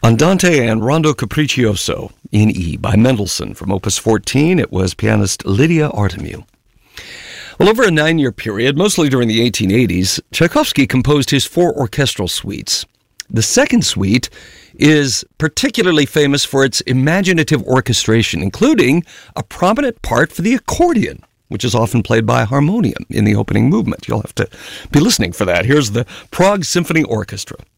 Andante and Rondo Capriccioso in E by Mendelssohn from Opus 14. It was pianist Lydia Artemiou. Well, over a 9-year period, mostly during the 1880s, Tchaikovsky composed his 4 orchestral suites. The second suite is particularly famous for its imaginative orchestration, including a prominent part for the accordion, which is often played by a harmonium in the opening movement. You'll have to be listening for that. Here's the Prague Symphony Orchestra.